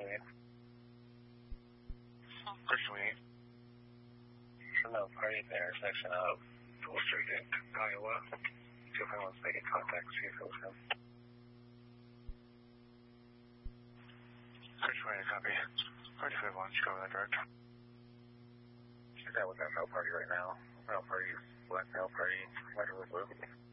need? Christian, we need. No, party at the intersection of Full Street and Iowa. See if anyone's making contact, see if it was him. Christian, we need a copy. Party 51, should go in that direction. Is that with that mail party right now? Mail party, black mail party, white or blue?